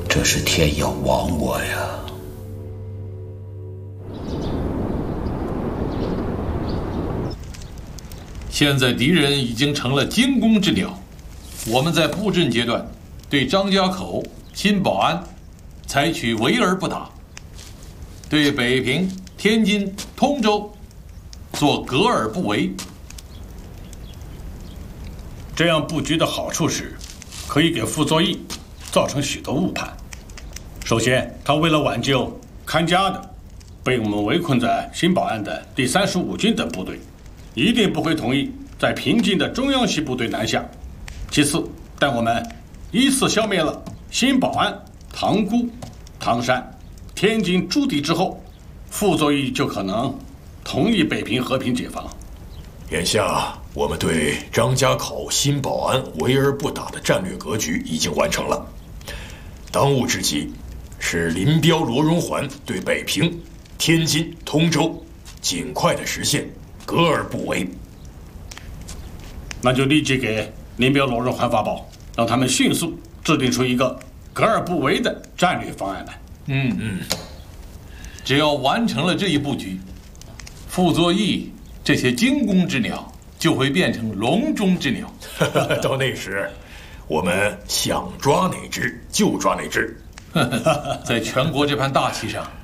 这是天要亡我呀！ 现在敌人已经成了惊弓之鸟，我们在布阵阶段对张家口、新保安采取围而不打，对北平、天津、通州做隔而不为。 这样布局的好处是，可以给傅作义造成许多误判。首先，他为了挽救看家的被我们围困在新保安的第35军等部队，一定不会同意在平津的中央系部队南下。其次，待我们依次消灭了新保安、塘沽、唐山、天津诸敌之后，傅作义就可能同意北平和平解放。 眼下我们对张家口、新保安围而不打的战略格局已经完成了，当务之急是林彪、罗荣桓对北平、天津、通州尽快的实现隔而不为。 那就立即给林彪、罗荣桓发报，让他们迅速制定出一个隔而不为的战略方案来。 只要完成了这一布局，傅作义这些惊弓之鸟就会变成笼中之鸟。 到那时，我们想抓哪只就抓哪只。 在全国这盘大棋上，